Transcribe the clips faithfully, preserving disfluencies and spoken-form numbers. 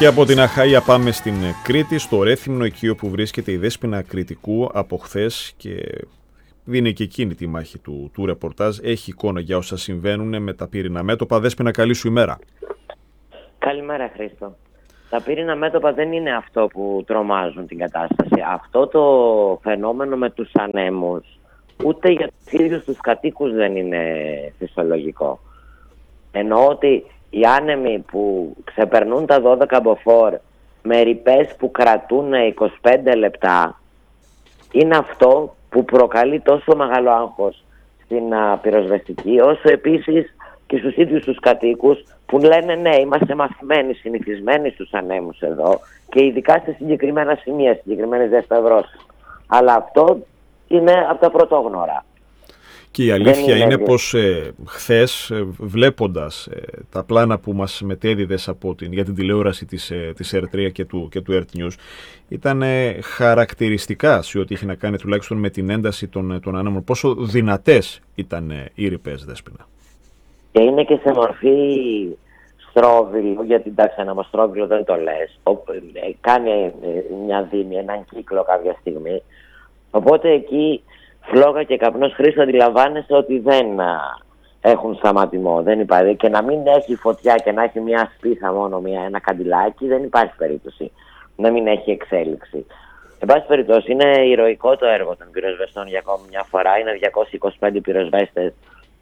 Και από την Αχαΐα πάμε στην Κρήτη, στο Ρέθυμνο, εκεί όπου βρίσκεται η Δέσποινα Κρητικού από χθες και δίνει και εκείνη τη μάχη του, του ρεπορτάζ. Έχει εικόνα για όσα συμβαίνουν με τα πύρινα μέτωπα. Δέσποινα, καλή σου ημέρα. Καλημέρα, Χρήστο. Τα πύρινα μέτωπα δεν είναι αυτό που τρομάζουν την κατάσταση. Αυτό το φαινόμενο με τους ανέμους ούτε για τους ίδιους τους κατοίκους δεν είναι φυσιολογικό. Εννοώ ότι οι άνεμοι που ξεπερνούν τα δώδεκα μποφόρ με ρηπές που κρατούν είκοσι πέντε λεπτά είναι αυτό που προκαλεί τόσο μεγάλο άγχος στην α, πυροσβεστική, όσο επίσης και στους ίδιους τους κατοίκους που λένε ναι, είμαστε μαθημένοι, συνηθισμένοι στους ανέμους εδώ και ειδικά σε συγκεκριμένα σημεία, συγκεκριμένες διασταυρώσεις. Αλλά αυτό είναι από τα πρωτόγνωρα. Και η αλήθεια είναι, είναι πως ε, χθες ε, βλέποντας ε, τα πλάνα που μας μετέδιδες από την, για την τηλεόραση της, ε, της ερ τρία και του, και του Earth News ήταν ε, χαρακτηριστικά σε ό,τι είχε να κάνει τουλάχιστον με την ένταση των, των ανέμων. Πόσο δυνατές ήταν ε, οι ρηπές, Δέσποινα. Και είναι και σε μορφή στρόβιλου, γιατί εντάξει ένα στρόβιλο δεν το λες, ε, κάνει ε, μια δίνη, έναν κύκλο κάποια στιγμή, οπότε εκεί φλόγα και καπνός, Χρήστο, αντιλαμβάνεσαι ότι δεν α, έχουν σταματημό, δεν υπάρχει. Και να μην έχει φωτιά και να έχει μια σπίθα μόνο, μια, ένα καντιλάκι, δεν υπάρχει περίπτωση να μην έχει εξέλιξη. Εν πάση περιπτώσει, είναι ηρωικό το έργο των πυροσβεστών για ακόμη μια φορά. Είναι διακόσιοι είκοσι πέντε πυροσβέστες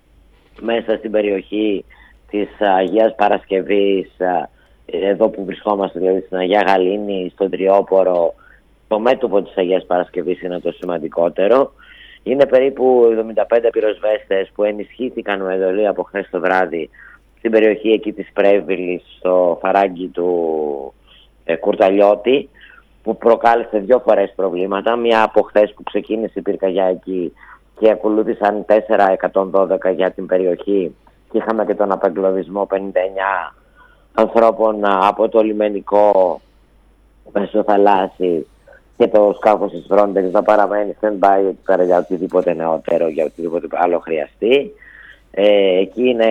μέσα στην περιοχή της Αγίας Παρασκευής, εδώ που βρισκόμαστε, δηλαδή στην Αγία Γαλήνη, στον Τριόπορο. Το μέτωπο της Αγίας Παρασκευής είναι το σημαντικότερο. Είναι περίπου εβδομήντα πέντε πυροσβέστες που ενισχύθηκαν με εντολή από χθες το βράδυ στην περιοχή εκεί της Πρέβυλης, στο φαράγγι του ε, Κουρταλιώτη, που προκάλεσε δύο φορές προβλήματα. Μία από χθες που ξεκίνησε η πυρκαγιά εκεί και ακολούθησαν τέσσερα εκατόν δώδεκα για την περιοχή και είχαμε και τον απεγκλωβισμό πενήντα εννέα ανθρώπων από το λιμενικό μεσοθαλάσσι και το σκάφος της Frontex να παραμένει stand-by πέρα για οτιδήποτε νεότερο, για οτιδήποτε άλλο χρειαστεί. Ε, εκεί είναι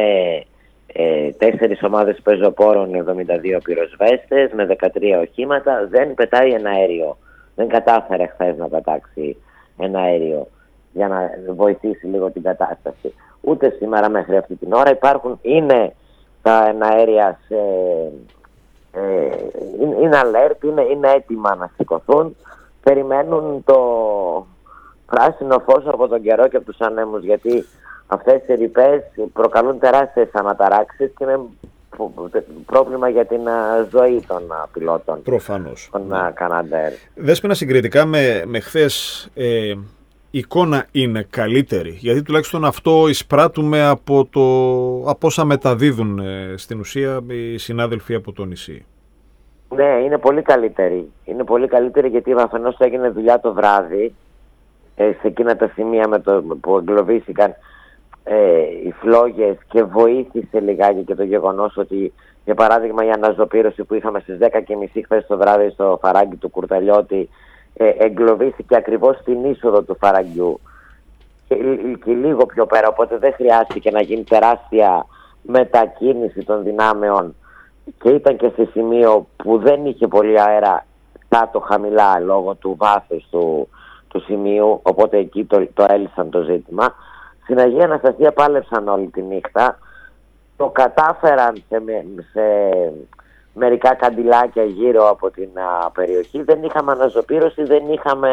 ε, τέσσερις ομάδες πεζοπόρων, εβδομήντα δύο πυροσβέστες με δεκατρία οχήματα. Δεν πετάει ένα αέριο. Δεν κατάφερε χθες να πετάξει ένα αέριο για να βοηθήσει λίγο την κατάσταση. Ούτε σήμερα μέχρι αυτή την ώρα υπάρχουν, είναι τα εναέρια σε, ε, είναι, είναι alert, είναι, είναι έτοιμα να σηκωθούν. Περιμένουν το πράσινο φως από τον καιρό και από τους ανέμους, γιατί αυτές οι ρηπές προκαλούν τεράστιες αναταράξεις και είναι πρόβλημα για την ζωή των πιλότων. Προφανώς. Των ναι. Καναντέρ. Δέσποινα, συγκριτικά με, με χθες, ε, η εικόνα είναι καλύτερη, γιατί τουλάχιστον αυτό εισπράττουμε από, το, από όσα μεταδίδουν ε, στην ουσία οι συνάδελφοι από το νησί. Ναι, είναι πολύ καλύτερη. Είναι πολύ καλύτερη γιατί αφενός έγινε δουλειά το βράδυ ε, σε εκείνα τα σημεία με το, που εγκλωβίστηκαν ε, οι φλόγες και βοήθησε λιγάκι και το γεγονός ότι, για παράδειγμα, η αναζωπήρωση που είχαμε στις δέκα και μισή χθες το βράδυ στο φαράγγι του Κουρταλιώτη ε, εγκλωβίστηκε ακριβώς στην είσοδο του φαραγγιού και, και λίγο πιο πέρα, οπότε δεν χρειάστηκε να γίνει τεράστια μετακίνηση των δυνάμεων και ήταν και σε σημείο που δεν είχε πολύ αέρα κάτω χαμηλά λόγω του βάθους του, του σημείου, οπότε εκεί το, το έλυσαν το ζήτημα. Στην Αγία Αναστασία πάλεψαν όλη τη νύχτα, το κατάφεραν σε, σε μερικά καντιλάκια γύρω από την α, περιοχή. Δεν είχαμε αναζωπήρωση, δεν είχαμε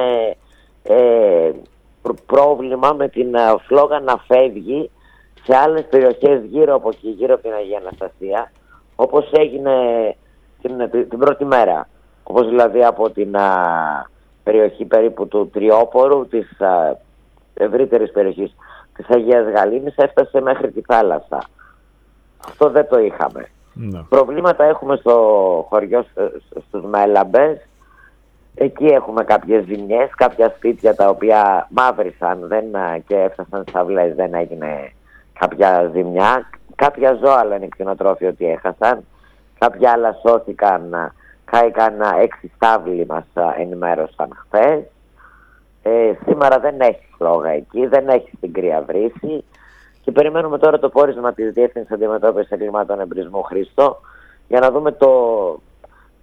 ε, πρόβλημα με την α, φλόγα να φεύγει σε άλλες περιοχές γύρω από εκεί, γύρω από την Αγία Αναστασία, όπως έγινε την, την, την πρώτη μέρα. Όπως δηλαδή από την α, περιοχή περίπου του Τριόπορου, της α, ευρύτερης περιοχής της Αγίας Γαλήνης, έφτασε μέχρι τη θάλασσα. Αυτό δεν το είχαμε. No. Προβλήματα έχουμε στο χωριό, στους Μέλαμπες. Εκεί έχουμε κάποιες ζημιές, κάποια σπίτια τα οποία μαύρισαν δεν, και έφτασαν στις αυλές, δεν έγινε κάποια ζημιά. Κάποια ζώα λένε κτηνοτρόφοι ότι έχασαν. Κάποια άλλα σώθηκαν, κάηκαν έξι στάβλοι, μας ενημέρωσαν χθες. Ε, σήμερα δεν έχει φλόγα εκεί, δεν έχει στην κρύα βρύση και περιμένουμε τώρα το πόρισμα της Διεύθυνσης Αντιμετώπισης Εγκλημάτων Εμπρισμού, Χρήστο, για να δούμε το,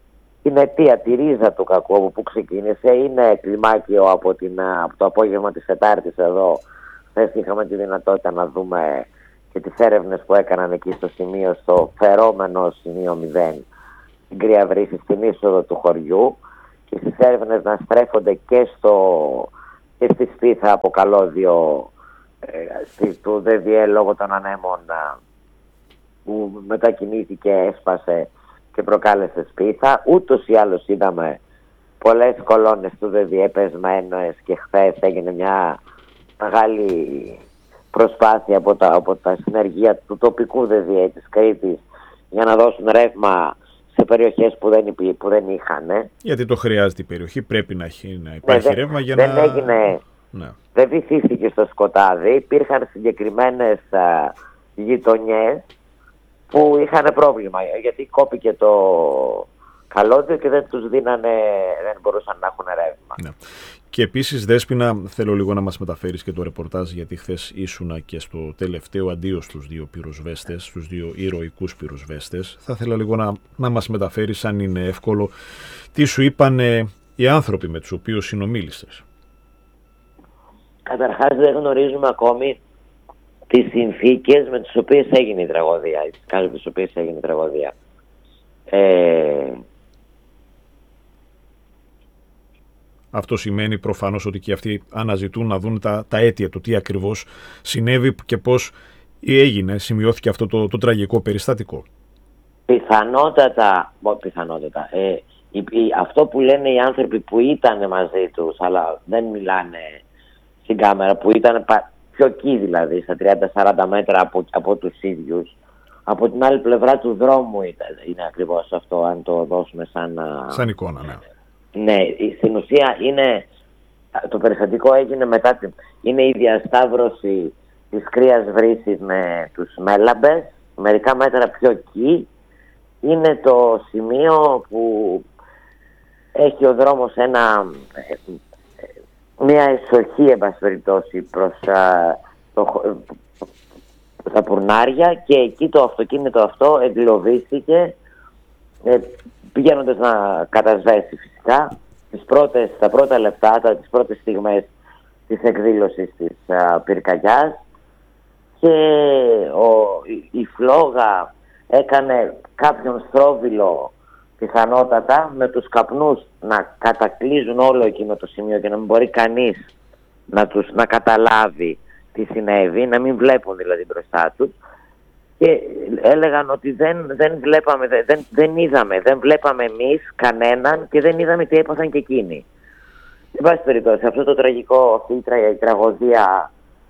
την αιτία, τη ρίζα του κακού από που ξεκίνησε. Είναι κλιμάκιο από, την, από το απόγευμα της Τετάρτης εδώ. Χθες είχαμε τη δυνατότητα να δούμε και τις έρευνες που έκαναν εκεί στο σημείο, στο φερόμενο σημείο μηδέν, στην Κρύα Βρύση, στην είσοδο του χωριού, και στις έρευνες να στρέφονται και, στο, και στη Σπίθα από καλώδιο ε, του ΔΔΕ λόγω των ανέμων που μετακινήθηκε, έσπασε και προκάλεσε Σπίθα. Ούτως ή άλλως είδαμε πολλές κολόνες του ΔΔΕ πεσμένες και χθες έγινε μια μεγάλη προσπάθεια από τα, από τα συνεργεία του τοπικού ΔΔΕ της Κρήτης για να δώσουν ρεύμα σε περιοχές που δεν, που δεν είχαν. Γιατί το χρειάζεται η περιοχή, πρέπει να, έχει, να υπάρχει ναι, ρεύμα για δεν να... Έγινε, ναι. Δεν βυθίστηκε στο σκοτάδι, υπήρχαν συγκεκριμένες α, γειτονιές που είχαν πρόβλημα, γιατί κόπηκε το καλώδιο και δεν τους δίνανε, δεν μπορούσαν να έχουν ρεύμα. Ναι. Και επίσης, Δέσποινα, θέλω λίγο να μας μεταφέρεις και το ρεπορτάζ, γιατί χθες ήσουνα και στο τελευταίο αντίο στους δύο πυροσβέστες, στους δύο ηρωικούς πυροσβέστες. Θα ήθελα λίγο να, να μας μεταφέρεις, αν είναι εύκολο, τι σου είπαν ε, οι άνθρωποι με τους οποίους συνομίλησες. Καταρχάς, δεν γνωρίζουμε ακόμη τις συνθήκες με τις οποίες έγινε η τραγωδία, τις κάτω τις οποίες έγινε η τραγωδία. Ε... Αυτό σημαίνει προφανώς ότι και αυτοί αναζητούν να δουν τα, τα αίτια του, τι ακριβώς συνέβη και πώς έγινε, σημειώθηκε αυτό το, το τραγικό περιστατικό. Πιθανότατα, πιθανότατα ε, η, η, αυτό που λένε οι άνθρωποι που ήταν μαζί τους, αλλά δεν μιλάνε στην κάμερα, που ήταν πιο εκεί δηλαδή, στα τριάντα σαράντα μέτρα από, από τους ίδιους, από την άλλη πλευρά του δρόμου ήταν, είναι ακριβώς αυτό, αν το δώσουμε σαν... Σαν εικόνα, ναι. Ναι, στην ουσία είναι, το περιστατικό έγινε μετά, είναι η διασταύρωση της Κρύας Βρύσης με τους Μέλαμπες, μερικά μέτρα πιο εκεί, είναι το σημείο που έχει ο δρόμος ένα, μια εσοχή, εν πάση περιπτώσει, προς α, το, τα Πουρνάρια, και εκεί το αυτοκίνητο αυτό εγκλωβίστηκε ε, πηγαίνοντας να κατασβέσει φυσικά τις πρώτες, τα πρώτα λεπτά, τα, τις πρώτες στιγμές της εκδήλωσης της α, πυρκαγιάς, και ο, η, η φλόγα έκανε κάποιον στρόβιλο πιθανότατα με τους καπνούς να κατακλείζουν όλο εκείνο το σημείο και να μην μπορεί κανείς να, τους, να καταλάβει τι συνέβη, να μην βλέπουν δηλαδή μπροστά τους, και έλεγαν ότι δεν, δεν βλέπαμε, δεν, δεν είδαμε, δεν βλέπαμε εμείς κανέναν και δεν είδαμε τι έπαθαν και εκείνοι. Εν πάση περιπτώσει, αυτό το τραγικό, αυτή η, τρα, η τραγωδία,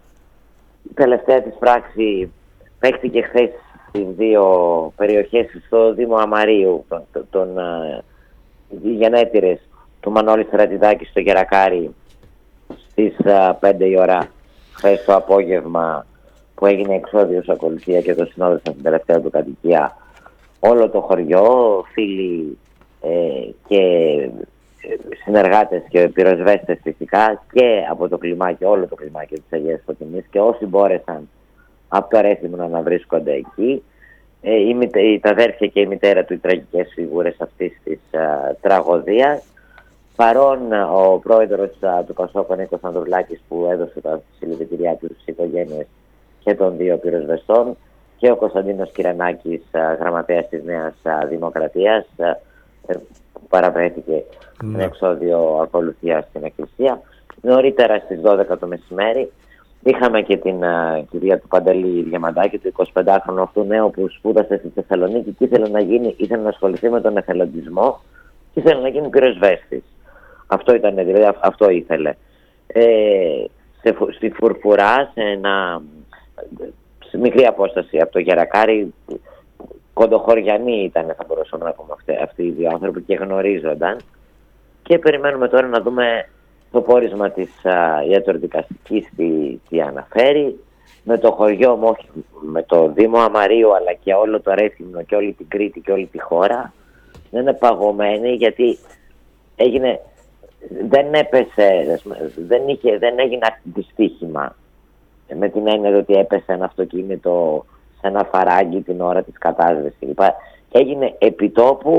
η τελευταία της πράξη παίχτηκε χθες στις δύο περιοχές, στο Δήμο Αμαρίου, τον, τον, τον, οι γενέτηρες του Μανώλη Στρατιδάκη στο Γερακάρι στις uh, πέντε η ώρα χθες το απόγευμα, που έγινε εξώδιος ακολουθία και το συνόδευσαν την τελευταία του κατοικία όλο το χωριό, φίλοι ε, και συνεργάτες και πυροσβέστες φυσικά, και από το κλιμάκιο, όλο το κλιμάκιο της Αγίας Φωτεινής, και όσοι μπόρεσαν από το Ρέθυμνο να βρίσκονται εκεί. Ε, η, η, τα αδέρφια και η μητέρα του, οι τραγικές φιγούρες αυτής της α, τραγωδίας. Παρόν ο πρόεδρος α, του Πασόκ, ο Νίκος Ανδρουλάκης, που έδωσε τα συλληπιτήριά του στις οικογένειες και των δύο πυροσβεστών, και ο Κωνσταντίνος Κυρανάκης, α, γραμματέας της Νέας α, Δημοκρατίας, α, που παραβρέθηκε mm. με εξώδιο ακολουθία στην Εκκλησία. Νωρίτερα στις δώδεκα το μεσημέρι είχαμε και την uh, κυρία του Παντελή Διαμαντάκη, του εικοσιπεντάχρονου αυτού νέου, που σπούδασε στη Θεσσαλονίκη και ήθελε να, γίνει, ήθελε να ασχοληθεί με τον εθελοντισμό και ήθελε να γίνει πυροσβέστης. Αυτό ήταν, δηλαδή αυτό ήθελε. Ε, σε, στη Φουρφουρά, σε, ένα, σε μικρή απόσταση από το Γερακάρι, κοντοχωριανοί ήταν, θα μπορούσαμε να πούμε, αυτοί, αυτοί οι δύο άνθρωποι, και γνωρίζονταν. Και περιμένουμε τώρα να δούμε το πόρισμα της α, ιατροδικαστικής τι, τι αναφέρει. Με το χωριό, με το Δήμο Αμαρίου, αλλά και όλο το Ρέθυμνο και όλη την Κρήτη και όλη τη χώρα, δεν είναι παγωμένη, γιατί έγινε, δεν έπεσε, δεν, είχε, δεν έγινε δυστύχημα. Με την έννοια ότι έπεσε ένα αυτοκίνητο σε ένα φαράγγι την ώρα της κατάσβεσης κλπ. Έγινε επιτόπου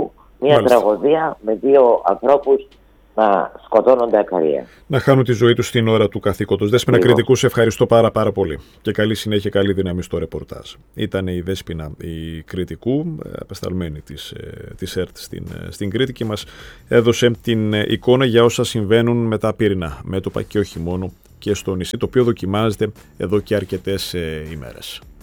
Μια Μάλιστα. τραγωδία με δύο ανθρώπους να σκοτώνονται ακαρία. Να χάνουν τη ζωή τους στην ώρα του καθήκοντος. Δέσποινα Κρητικού, σε ευχαριστώ πάρα πάρα πολύ. Και καλή συνέχεια, καλή δύναμη στο ρεπορτάζ. Ήταν η Δέσποινα η Κρητικού, απεσταλμένη της, της ΕΡΤ στην, στην Κρήτη, και μας έδωσε την εικόνα για όσα συμβαίνουν με τα πυρηνά μέτωπα και όχι μόνο και στο νησί, το οποίο δοκιμάζεται εδώ και αρκετές ημέρες.